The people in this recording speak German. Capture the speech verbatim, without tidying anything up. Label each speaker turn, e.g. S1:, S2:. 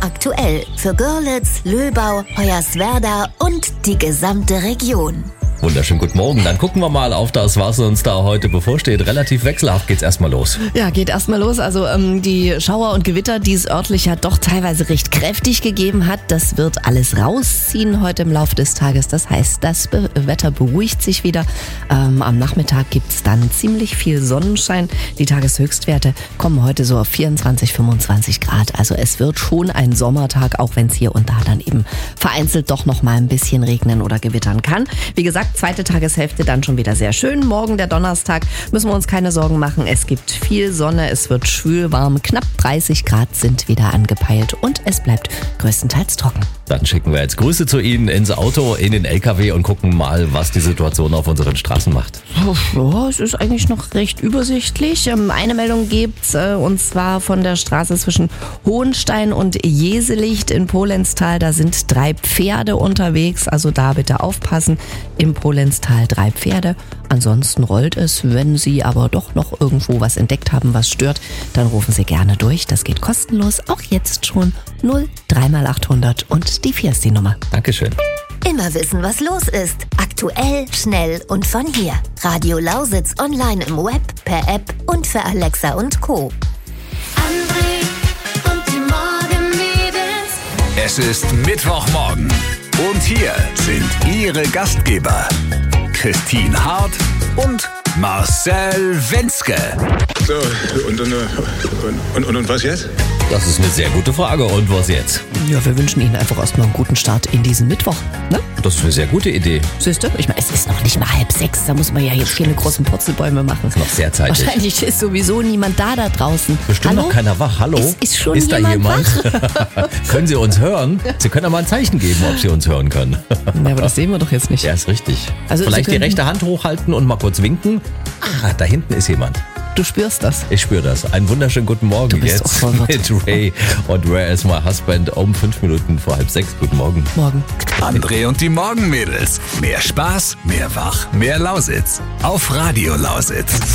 S1: Aktuell für Görlitz, Löbau, Hoyerswerda und die gesamte Region.
S2: Wunderschönen guten Morgen. Dann gucken wir mal auf das, was uns da heute bevorsteht. Relativ wechselhaft geht's erstmal los.
S3: Ja, geht erstmal los. Also ähm, die Schauer und Gewitter, die es örtlich ja doch teilweise recht kräftig gegeben hat, das wird alles rausziehen heute im Laufe des Tages. Das heißt, das Be- Wetter beruhigt sich wieder. Ähm, am Nachmittag gibt's dann ziemlich viel Sonnenschein. Die Tageshöchstwerte kommen heute so auf vierundzwanzig, fünfundzwanzig Grad. Also es wird schon ein Sommertag, auch wenn es hier und da dann eben vereinzelt doch noch mal ein bisschen regnen oder gewittern kann. Wie gesagt, zweite Tageshälfte dann schon wieder sehr schön. Morgen der Donnerstag, müssen wir uns keine Sorgen machen. Es gibt viel Sonne, es wird schwül warm, knapp dreißig Grad sind wieder angepeilt und es bleibt größtenteils trocken.
S2: Dann schicken wir jetzt Grüße zu Ihnen ins Auto, in den L K W und gucken mal, was die Situation auf unseren Straßen macht.
S3: Ja, es ist eigentlich noch recht übersichtlich. Eine Meldung gibt's, und zwar von der Straße zwischen Hohenstein und Jeselicht in Polenztal. Da sind drei Pferde unterwegs, also da bitte aufpassen. Im Polenztal drei Pferde. Ansonsten rollt es. Wenn Sie aber doch noch irgendwo was entdeckt haben, was stört, dann rufen Sie gerne durch. Das geht kostenlos, auch jetzt schon. null drei mal achthundert und die vier ist die Nummer.
S2: Dankeschön.
S1: Immer wissen, was los ist. Aktuell, schnell und von hier. Radio Lausitz online im Web, per App und für Alexa und Co.
S4: André und die Morgenmädels.
S5: Es ist Mittwochmorgen und hier sind Ihre Gastgeber Christine Hart und Marcel Wenzke.
S6: So, und, und, und, und, und was jetzt?
S2: Das ist eine sehr gute Frage. Und was jetzt?
S3: Ja, wir wünschen Ihnen einfach erstmal einen guten Start in diesen Mittwoch. Ne?
S2: Das ist eine sehr gute Idee.
S3: Siehst du? Ich meine, es ist noch nicht mal halb sechs, da muss man ja jetzt keine großen Purzelbäume machen.
S2: Ist noch sehr zeitig.
S3: Wahrscheinlich ist sowieso niemand da da draußen.
S2: Bestimmt
S3: Hallo?
S2: noch keiner wach. Hallo?
S3: Es ist schon
S2: ist da
S3: jemand
S2: jemand? Können Sie uns hören? Sie können ja mal ein Zeichen geben, ob Sie uns hören können.
S3: Ja, aber das sehen wir doch jetzt nicht.
S2: Ja, ist richtig.
S3: Also
S2: Vielleicht
S3: Sie
S2: die
S3: können-
S2: rechte Hand hochhalten und mal kurz winken. Ah, da hinten ist jemand.
S3: Du spürst das.
S2: Ich spüre das. Einen wunderschönen guten Morgen
S3: Du bist
S2: jetzt
S3: auch verwirrt.
S2: mit Ray und Where is my husband um fünf Minuten vor halb sechs. Guten Morgen.
S3: Morgen.
S5: André und die Morgenmädels. Mehr Spaß, mehr Wach, mehr Lausitz. Auf Radio Lausitz.